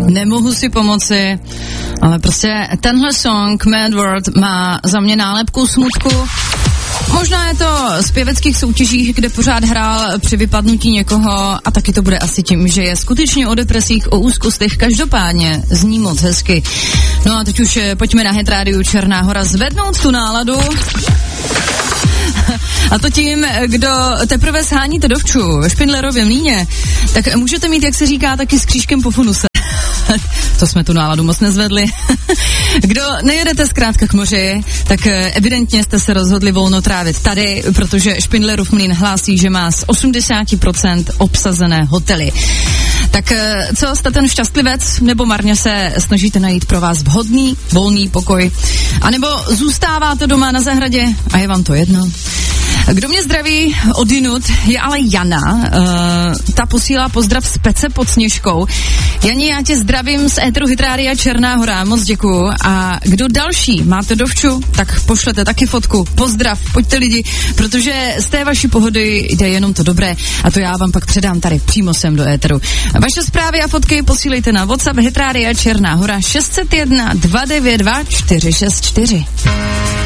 nemohu si pomoci, ale prostě tenhle song Mad World má za mě nálepku smutku. Možná je to z pěveckých soutěžích, kde pořád hrál při vypadnutí někoho a taky to bude asi tím, že je skutečně o depresích, o úzkostech, každopádně zní moc hezky. No a teď už pojďme na Hit Radio Černá Hora zvednout tu náladu. A to tím, kdo teprve sháníte dovču ve Špindlerově mlýně, tak můžete mít, jak se říká, taky s křížkem po funuse. To jsme tu náladu moc nezvedli. Kdo nejedete zkrátka k moři, tak evidentně jste se rozhodli volno trávit tady, protože Špindlerův mlýn hlásí, že má z 80% obsazené hotely. Tak co, jste ten šťastlivec, nebo marně se snažíte najít pro vás vhodný, volný pokoj? A nebo zůstáváte doma na zahradě a je vám to jedno? Kdo mě zdraví odinut je ale Jana, ta posílá pozdrav z Pece pod Sněžkou. Jani, já tě zdravím z éteru Hit Rádia Černá Hora, moc děkuju. A kdo další máte dovču, tak pošlete taky fotku, pozdrav, pojďte lidi, protože z té vaší pohody jde jenom to dobré a to já vám pak předám tady přímo sem do éteru. Vaše zprávy a fotky posílejte na WhatsApp Hit Rádia Černá Hora 601 292 464.